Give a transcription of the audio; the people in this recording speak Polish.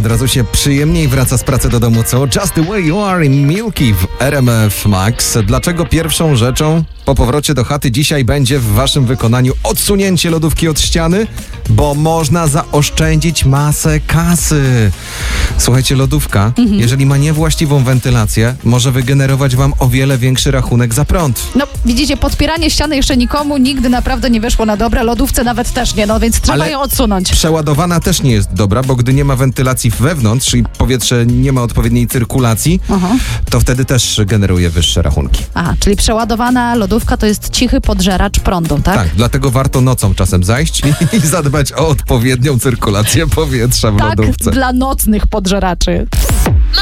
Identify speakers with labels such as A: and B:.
A: Od razu się przyjemniej wraca z pracy do domu, co? Just the way you are in Milky w RMF Max. Dlaczego pierwszą rzeczą po powrocie do chaty dzisiaj będzie w waszym wykonaniu odsunięcie lodówki od ściany? Bo można zaoszczędzić masę kasy. Słuchajcie, lodówka, jeżeli ma niewłaściwą wentylację, może wygenerować wam o wiele większy rachunek za prąd.
B: No, widzicie, podpieranie ściany jeszcze nikomu nigdy naprawdę nie wyszło na dobre, lodówce nawet też nie, no więc trzeba ją odsunąć.
A: Przeładowana też nie jest dobra, bo gdy nie ma wentylacji wewnątrz i powietrze nie ma odpowiedniej cyrkulacji, to wtedy też generuje wyższe rachunki.
B: Aha, czyli przeładowana lodówka to jest cichy podżeracz prądu, tak?
A: Tak, dlatego warto nocą czasem zajść i zadbać o odpowiednią cyrkulację powietrza w
B: Tak,
A: lodówce.
B: dla nocnych podżeraczy.